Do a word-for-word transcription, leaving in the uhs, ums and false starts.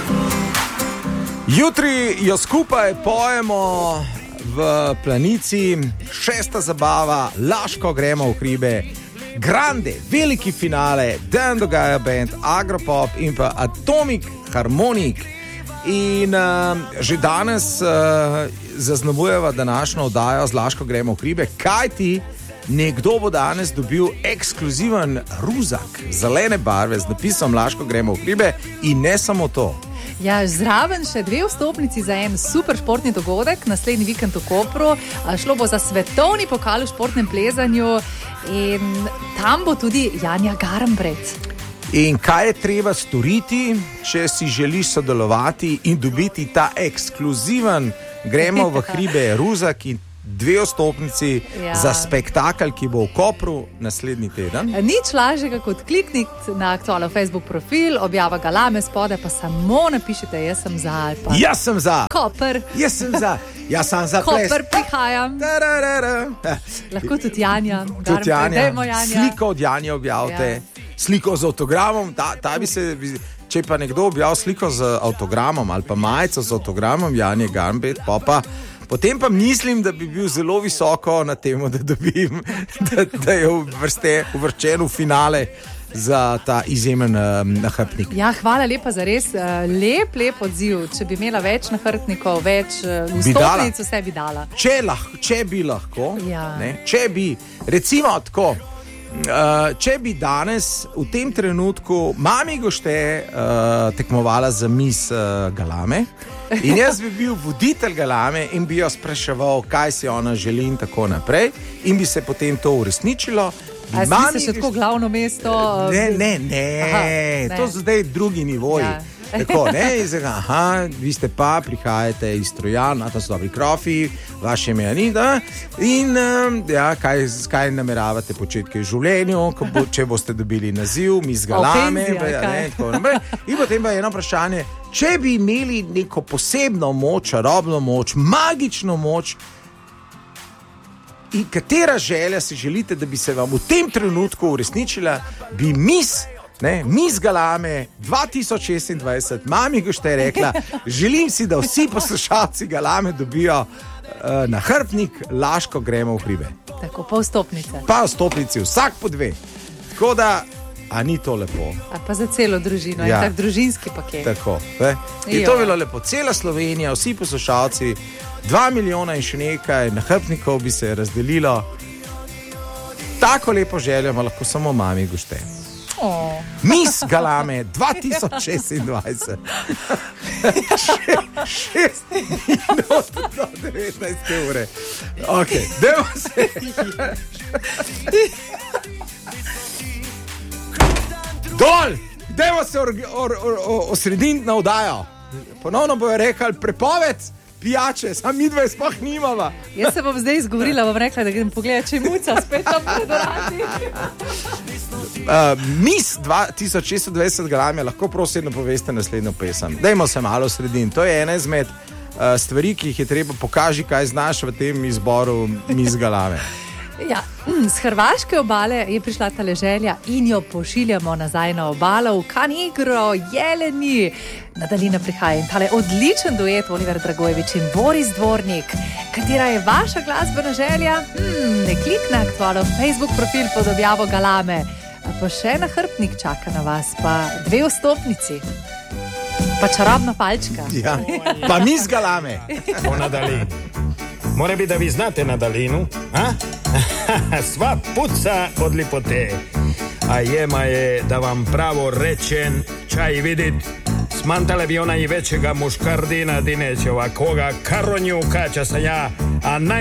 Jutri jo skupaj pojemo v Planici, šesta zabava, Laško gremo v hribe, grande, veliki finale, Dan dogaja band, Agropop in pa Atomic Harmonic. In uh, že danes uh, zaznamujeva današnjo oddajo z Laško gremo v hribe, kajti nekdo bo danes dobil ekskluziven ruzak zelene barve z napisom Laško gremo v hribe in ne samo to. Ja, zraven še dve vstopnici za en super športni dogodek, naslednji vikend v Kopru. Šlo bo za svetovni pokal v športnem plezanju in tam bo tudi Janja Garnbret. In kaj je treba storiti, če si želiš sodelovati in dobiti ta ekskluziven gremo v hribe ruzak in dve vstopnici ja. za spektakel, ki bo v Kopru naslednji teden. Nič lažjega kot klikniti na aktualno Facebook profil, objava Galame, spode pa samo napišite, jaz sem za ali pa. Jaz sem za. Koper. Jaz sem za. Jaz sem za ples. Koper, prihajam. Lahko tudi Janja. Tudi Janja. Dajmo, Janja. Sliko od Janje objavite. Ja. Sliko z avtogramom. Ta, ta bi se, če pa nekdo objavil sliko z avtogramom ali pa majico z avtogramom Janje Garnbret, pa pa potem pa mislim, da bi bil zelo visoko na temo, da dobim, da, da je vrste, uvrščen v finale za ta izjemen uh, nahrbtnik. Ja, hvala lepa za res uh, lep, lep odziv. Če bi imela več nahrbtnikov, več uh, vstopnic, vse bi dala. Če, lahko, če bi lahko, ja. ne, če bi, recimo tako, uh, če bi danes v tem trenutku Mami Gošte uh, tekmovala za Miss uh, Galame, in jaz bi bil voditelj Galame in bi jo spraševal, kaj si ona želi in tako naprej, in bi se potem to uresničilo. A si še tako glavno mesto? Ne, ne, ne, Aha, ne. To so zdaj drugi nivoji. Ja. Tako, ne, izgleda, aha, vi ste pa, prihajate iz Trojan, to so dobri krofi, vaše ime ni, da, in ja, kaj, kaj nameravate početi v življenju, bo, če boste dobili naziv, Miss Galame, ja, ne, tako naprej. In potem pa je eno vprašanje, če bi imeli neko posebno moč, čarobno moč, magično moč, in katera želja si želite, da bi se vam v tem trenutku uresničila, bi Miss Ne, Miss Galame dva tisoč šestindvajset, Mami Gošte je rekla, želim si, da vsi poslušalci Galame dobijo uh, nahrbtnik Laško gremo v hribe. Tako, pa vstopnice. Pa vstopnici, vsak po dve. Tako da, a ni to lepo? A pa za celo družino, ja. Je tak družinski paket. Tako, ne? Je to bilo lepo. Cela Slovenija, vsi poslušalci, dva milijona in še nekaj nahrbtnikov bi se razdelilo. Tako lepo željo ima lahko samo Mami Gošte. Oh. Miss Galame dva tisoč šestindvajset. Šest minut do devetnajste ure. Ok, dajmo se. Dol, dajmo se osrediniti na oddajo. Ponovno bojo rekli prepoved pijače, sam mi dve sploh nimava. Jaz se bom zdaj izgovorila, bom rekla, da grem pogledati, če je muca spet tam predorati. Uh, Miss dva tisoč šestindvajset Galame, lahko prosim poveste naslednjo pesem. Dajmo se malo sredin. To je ena izmed uh, stvari, ki jih je treba pokaži, kaj znaš v tem izboru Miss Galame. Ja, z hrvaške obale je prišla ta želja in jo pošiljamo nazaj na obalo v Canigro, Jeleni. Nadalina prihaja in tale odličen duet Oliver Dragojević in Boris Dvornik. Katera je vaša glasbena želja? Hmm, ne klikne aktualno Facebook profil pod objavo Galame. Pa še nahrbtnik čaka na vas, pa dve vstopnici. Pa čarobna palčka. Ja, pa Miss Galame. O Nadalini. More bi da vi znate Nadalinu, a? Sva puca od lipote. A jema je, da vam pravo rečen, čaj vidit, smantale bi ona i većega muškardina dinećova, koga karonju kaća sam ja, a naj